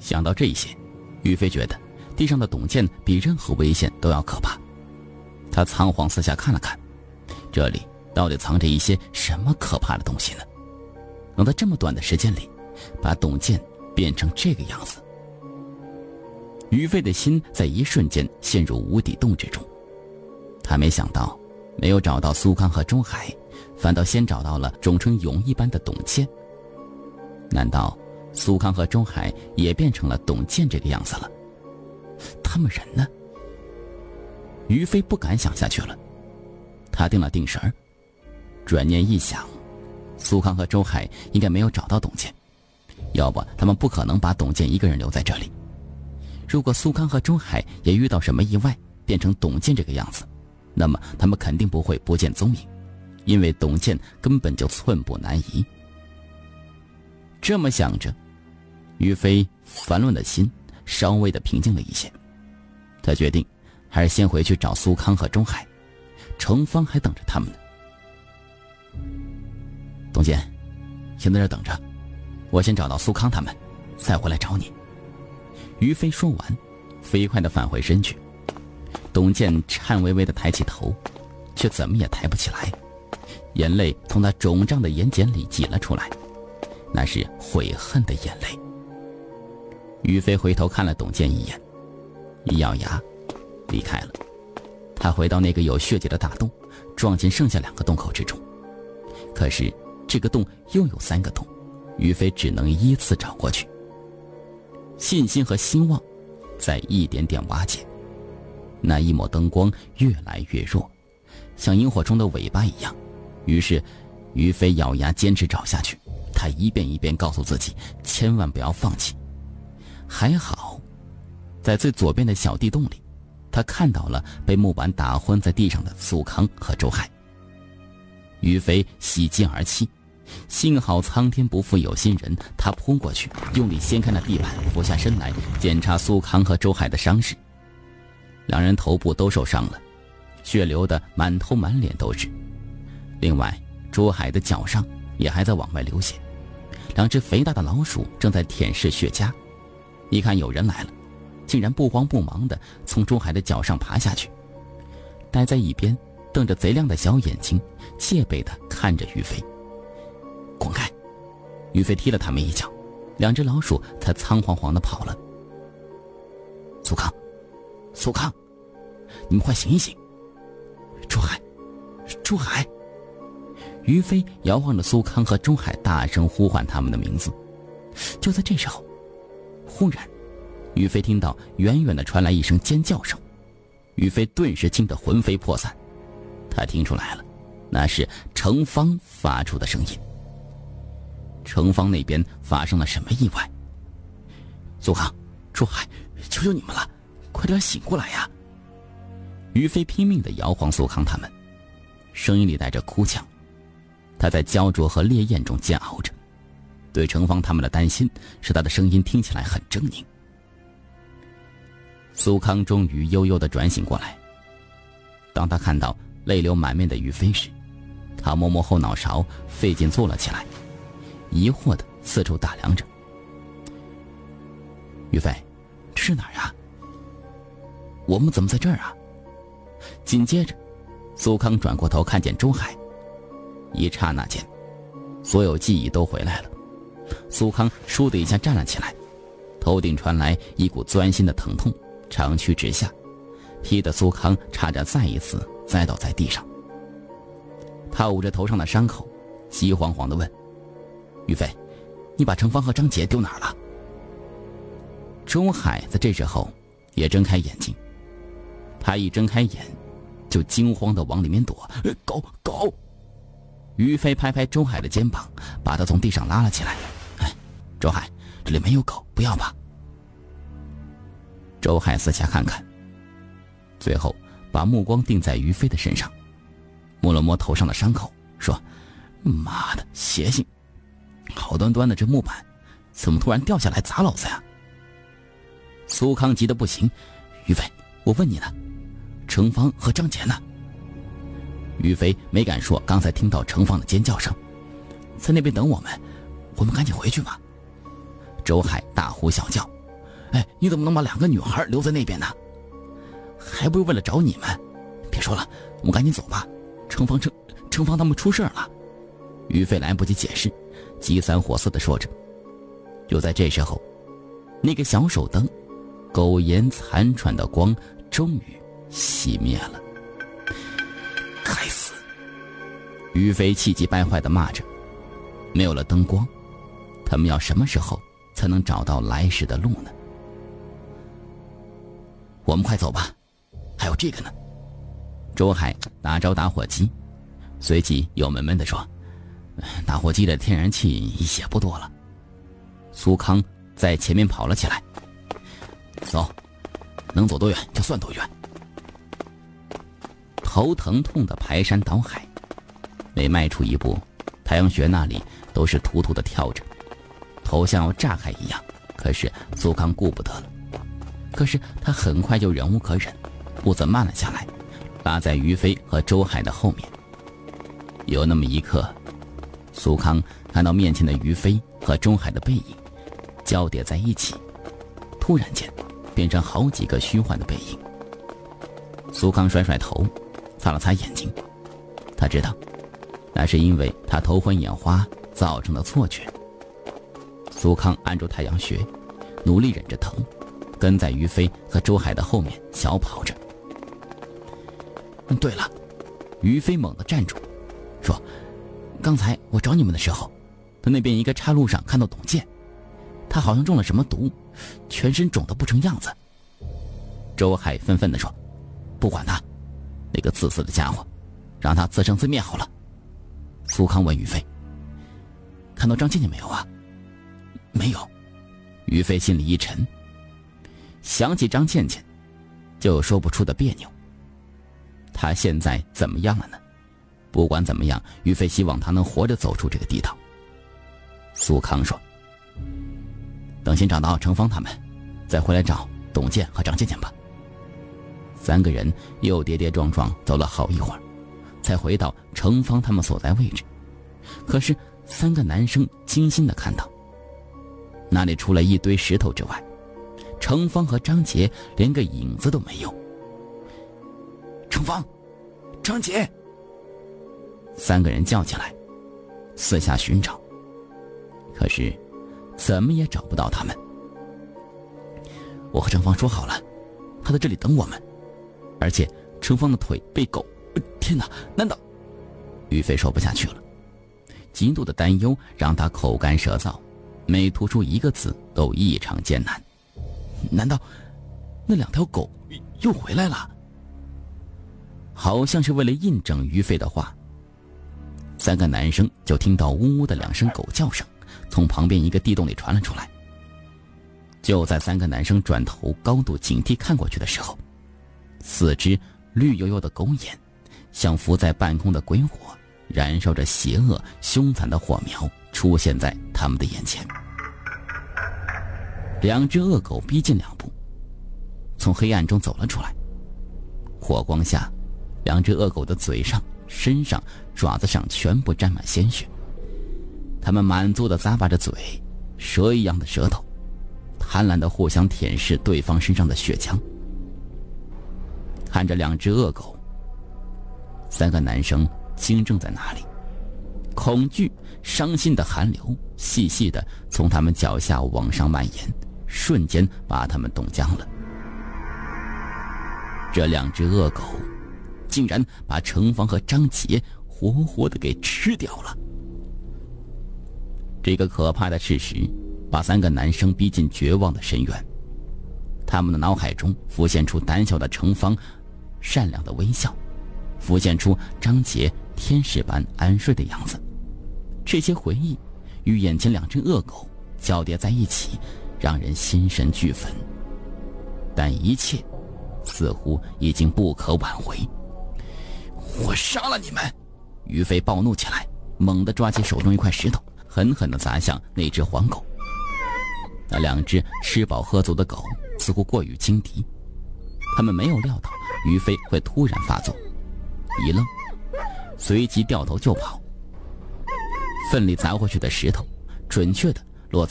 想到这些，于飞觉得地上的董剑比任何危险都要可怕。他仓皇四下看了看，这里到底藏着一些什么可怕的东西呢？能在这么短的时间里把董剑变成这个样子。于飞的心在一瞬间陷入无底洞之中。他没想到没有找到苏康和钟海，反倒先找到了肿成蛹一般的董剑。难道苏康和钟海也变成了董剑这个样子了？他们人呢？于飞不敢想下去了。他定了定神儿，转念一想，苏康和周海应该没有找到董剑，要不他们不可能把董剑一个人留在这里。如果苏康和周海也遇到什么意外，变成董剑这个样子，那么他们肯定不会不见踪影，因为董剑根本就寸步难移。这么想着，于飞烦乱的心稍微的平静了一些。他决定还是先回去找苏康和钟海，程芳还等着他们呢。董剑，先在这等着，我先找到苏康他们，再回来找你。于飞说完，飞快地返回身去。董剑颤巍巍地抬起头，却怎么也抬不起来，眼泪从他肿胀的眼睑里挤了出来，那是悔恨的眼泪。于飞回头看了董剑一眼，一咬牙离开了。他回到那个有血迹的大洞，撞进剩下2个洞口之中。可是这个洞又有3个洞，于飞只能依次找过去。信心和希望在一点点瓦解，那一抹灯光越来越弱，像萤火虫的尾巴一样。于是于飞咬牙坚持找下去，他一遍一遍告诉自己千万不要放弃。还好在最左边的小地洞里，他看到了被木板打昏在地上的苏康和周海。于飞喜极而泣，幸好苍天不负有心人，他扑过去用力掀开那地板，俯下身来检查苏康和周海的伤势。2人头部都受伤了，血流得满头满脸都是。另外周海的脚上也还在往外流血，2只肥大的老鼠正在舔舐血痂。一看有人来了，竟然不慌不忙地从周海的脚上爬下去，待在一边瞪着贼亮的小眼睛，戒备地看着于飞。滚开！于飞踢了他们一脚，2只老鼠才仓皇皇地跑了。苏康，苏康，你们快醒一醒！周海，周海！于飞摇晃着苏康和周海，大声呼唤他们的名字。就在这时候，忽然于飞听到远远地传来一声尖叫声，于飞顿时惊得魂飞魄散。他听出来了，那是程芳发出的声音。程芳那边发生了什么意外？苏康，周海，求求你们了，快点醒过来呀！于飞拼命地摇晃苏康他们，声音里带着哭腔。他在焦灼和烈焰中煎熬着，对程芳他们的担心使他的声音听起来很狰狞。苏康终于悠悠地转醒过来。当他看到泪流满面的于飞时，他摸摸后脑勺，费劲坐了起来，疑惑地四处打量着。于飞，这是哪儿啊？我们怎么在这儿啊？紧接着苏康转过头看见周海，一刹那间所有记忆都回来了。苏康倏的一下站了起来，头顶传来一股钻心的疼痛，长驱直下，踢得苏康差点再一次栽倒在地上。他捂着头上的伤口，急慌慌地问：于飞，你把程芳和张杰丢哪儿了？周海在这时候也睁开眼睛，他一睁开眼就惊慌地往里面躲。狗！于飞拍拍周海的肩膀，把他从地上拉了起来。周海，这里没有狗，不要怕。周海四下看看，最后把目光定在于飞的身上，摸了摸头上的伤口，说：妈的，邪性！好端端的这木板怎么突然掉下来砸老子呀？苏康急得不行。于飞，我问你呢，程芳和张杰呢？于飞没敢说刚才听到程芳的尖叫声，在那边等我们赶紧回去吧。周海大呼小叫， 哎，你怎么能把2个女孩留在那边呢？还不是为了找你们。别说了，我们赶紧走吧，程芳他们出事了。于飞来不及解释，急三火四地说着。就在这时候，那个小手灯苟延残喘的光终于熄灭了。该死！于飞气急败坏地骂着。没有了灯光，他们要什么时候才能找到来时的路呢？我们快走吧，还有这个呢。周海打着打火机，随即又闷闷地说：“打火机的天然气也不多了。”苏康在前面跑了起来：“走，能走多远就算多远。”头疼痛的排山倒海，每迈出一步，太阳穴那里都是突突的跳着，头像要炸开一样。可是苏康顾不得了，可是他很快就忍无可忍，步子慢了下来，拉在于飞和周海的后面。有那么一刻，苏康看到面前的于飞和周海的背影交叠在一起，突然间变成好几个虚幻的背影。苏康甩甩头，擦了擦眼睛，他知道那是因为他头昏眼花造成的错觉。苏康按住太阳穴，努力忍着疼，跟在于飞和周海的后面小跑着。对了，于飞猛地站住，说：“刚才我找你们的时候，在那边一个岔路上看到董健，他好像中了什么毒，全身肿得不成样子。”周海愤愤地说：“不管他，那个自私的家伙，让他自生自灭好了。”苏康问于飞：“看到张倩倩没有啊？”“没有。”于飞心里一沉，想起张倩倩，就有说不出的别扭。他现在怎么样了呢？不管怎么样，于飞希望他能活着走出这个地道。苏康说：“等先找到程芳他们，再回来找董健和张倩倩吧。”3个人又跌跌撞撞走了好一会儿，才回到程芳他们所在位置。可是3个男生惊心地看到，那里除了一堆石头之外，程芳和张杰连个影子都没有。程芳，张杰！3个人叫起来，四下寻找，可是怎么也找不到他们。我和程芳说好了，他在这里等我们，而且程芳的腿被狗……天哪，难道……于飞说不下去了，极度的担忧让他口干舌燥，每吐出一个字都异常艰难。难道那2条狗又回来了？好像是为了印证于飞的话，3个男生就听到呜呜的2声狗叫声从旁边一个地洞里传了出来。就在3个男生转头高度警惕看过去的时候，4只绿油油的狗眼像浮在半空的鬼火，燃烧着邪恶凶残的火苗出现在他们的眼前。2只恶狗逼近2步，从黑暗中走了出来。火光下，2只恶狗的嘴上、身上、爪子上全部沾满鲜血，它们满足地咂巴着嘴，蛇一样的舌头，贪婪地互相舔舐对方身上的血浆。看着2只恶狗，3个男生惊怔在那里，恐惧、伤心的寒流细细地从他们脚下往上蔓延，瞬间把他们冻僵了。这2只恶狗竟然把程芳和张杰活活的给吃掉了。这个可怕的事实把3个男生逼进绝望的深渊，他们的脑海中浮现出胆小的程芳善良的微笑，浮现出张杰天使般安睡的样子。这些回忆与眼前2只恶狗交叠在一起，让人心神俱焚。但一切似乎已经不可挽回。我杀了你们！于飞暴怒起来，猛地抓起手中一块石头，狠狠地砸向那只黄狗。那2只吃饱喝足的狗似乎过于轻敌，他们没有料到于飞会突然发作，一愣，随即掉头就跑。奋力砸回去的石头准确地